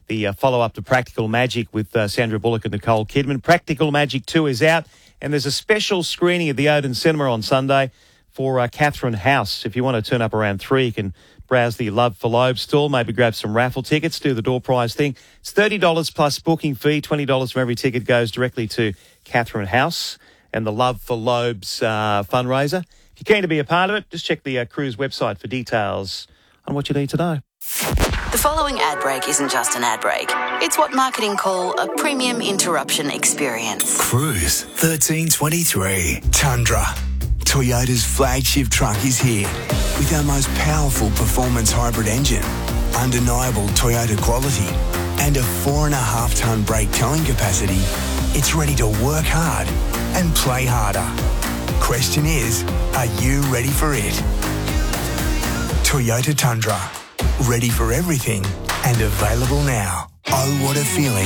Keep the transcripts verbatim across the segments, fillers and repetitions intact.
the uh, follow-up to Practical Magic with uh, Sandra Bullock and Nicole Kidman. Practical Magic two is out, and there's a special screening at the Odeon Cinema on Sunday for uh, Catherine House. If you want to turn up around three, you can browse the Love for Loeb stall, maybe grab some raffle tickets, do the door prize thing. It's thirty dollars plus booking fee. twenty dollars from every ticket goes directly to Catherine House and the Love for Loeb's uh, fundraiser. If you're keen to be a part of it, just check the uh, cruise website for details on what you need to know. The following ad break isn't just an ad break. It's what marketing call a premium interruption experience. Cruise thirteen twenty-three. Tundra. Toyota's flagship truck is here with our most powerful performance hybrid engine, undeniable Toyota quality, and a four and a half tonne brake towing capacity. It's ready to work hard and play harder. Question is, are you ready for it? Toyota Tundra. Ready for everything and available now. Oh, what a feeling.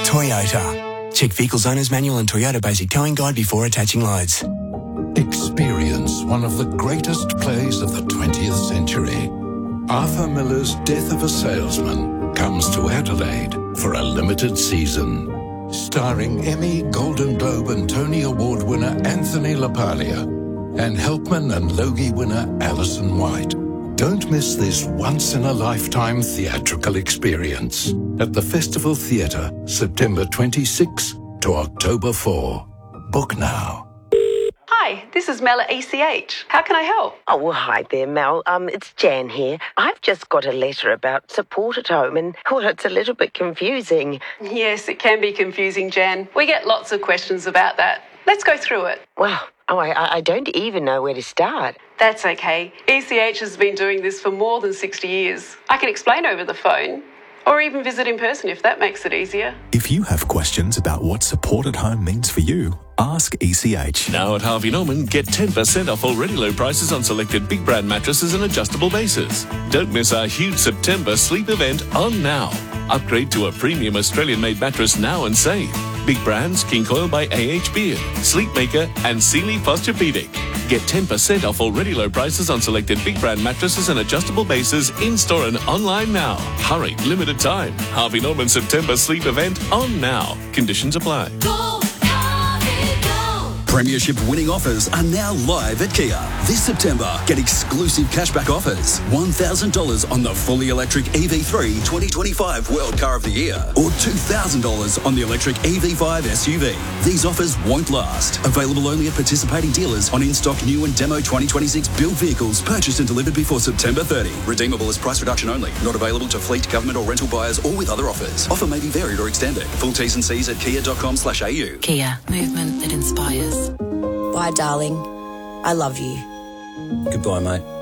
Toyota. Check Vehicles Owner's Manual and Toyota Basic Towing Guide before attaching loads. Experience one of the greatest plays of the twentieth century. Arthur Miller's Death of a Salesman comes to Adelaide for a limited season. Starring Emmy, Golden Globe and Tony Award winner Anthony LaPaglia and Helpman and Logie winner Alison White. Don't miss this once-in-a-lifetime theatrical experience at the Festival Theatre, September twenty-sixth to October fourth. Book now. Hi, this is Mel at E C H. How can I help? Oh, well, hi there, Mel. Um, it's Jan here. I've just got a letter about support at home and, well, it's a little bit confusing. Yes, it can be confusing, Jan. We get lots of questions about that. Let's go through it. Well, oh, I, I don't even know where to start. That's okay. E C H has been doing this for more than sixty years. I can explain over the phone, or even visit in person if that makes it easier. If you have questions about what support at home means for you, ask E C H. Now at Harvey Norman, get ten percent off already low prices on selected big brand mattresses and adjustable bases. Don't miss our huge September sleep event on now. Upgrade to a premium Australian-made mattress now and save. Big brands, King Coil by A H Beard, Sleepmaker and Sealy Posturepedic. Get ten percent off already low prices on selected big brand mattresses and adjustable bases in-store and online now. Hurry, limited time. Harvey Norman September sleep event on now. Conditions apply. Go, Harvey, go. Premiership winning offers are now live at Kia. This September, get exclusive cashback offers. one thousand dollars on the fully electric E V three twenty twenty-five World Car of the Year or two thousand dollars on the electric E V five S U V. These offers won't last. Available only at participating dealers on in-stock new and demo twenty twenty-six built vehicles purchased and delivered before September thirtieth. Redeemable as price reduction only. Not available to fleet, government or rental buyers or with other offers. Offer may be varied or extended. Full T's and C's at kia dot com slash a u. Kia, movement that inspires. Bye, darling. I love you. Goodbye,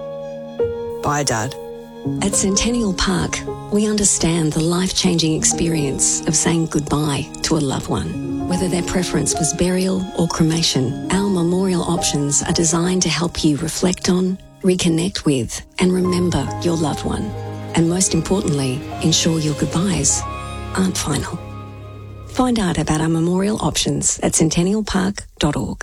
mate. Bye, Dad. At Centennial Park, we understand the life-changing experience of saying goodbye to a loved one. Whether their preference was burial or cremation, our memorial options are designed to help you reflect on, reconnect with, and remember your loved one. And most importantly, ensure your goodbyes aren't final. Find out about our memorial options at centennial park dot org.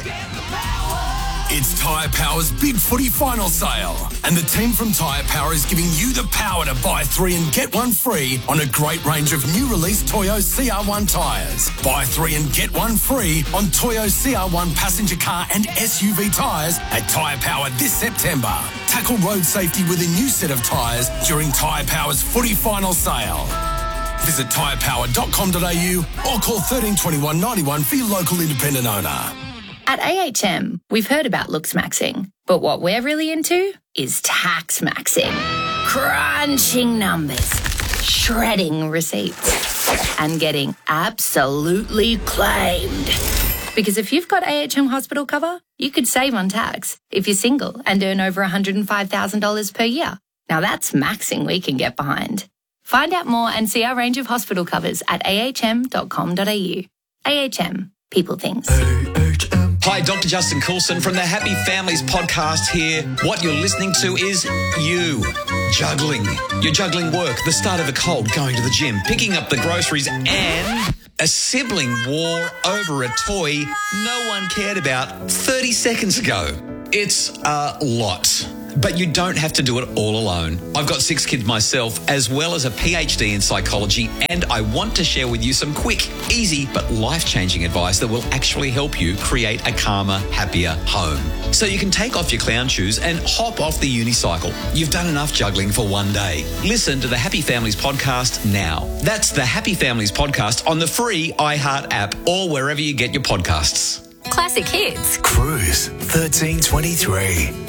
It's Tyre Power's Big Footy Final Sale. And the team from Tyre Power is giving you the power to buy three and get one free on a great range of new release Toyo C R one tyres. Buy three and get one free on Toyo C R one passenger car and S U V tyres at Tyre Power this September. Tackle road safety with a new set of tyres during Tyre Power's Footy Final Sale. Visit tyre power dot com dot a u or call thirteen twenty-one ninety-one for your local independent owner. At A H M, we've heard about looks maxing, but what we're really into is tax maxing. Crunching numbers, shredding receipts, and getting absolutely claimed. Because if you've got A H M hospital cover, you could save on tax if you're single and earn over one hundred five thousand dollars per year. Now that's maxing we can get behind. Find out more and see our range of hospital covers at a h m dot com dot a u. A H M, people things. A H M. Hi, Doctor Justin Coulson from the Happy Families podcast here. What you're listening to is you. Juggling. You're juggling work, the start of a cold, going to the gym, picking up the groceries, and a sibling war over a toy no one cared about thirty seconds ago. It's a lot. But you don't have to do it all alone. I've got six kids myself, as well as a P H D in psychology, and I want to share with you some quick, easy, but life-changing advice that will actually help you create a calmer, happier home. So you can take off your clown shoes and hop off the unicycle. You've done enough juggling for one day. Listen to the Happy Families podcast now. That's the Happy Families podcast on the free iHeart app or wherever you get your podcasts. Classic hits. Cruise thirteen twenty-three.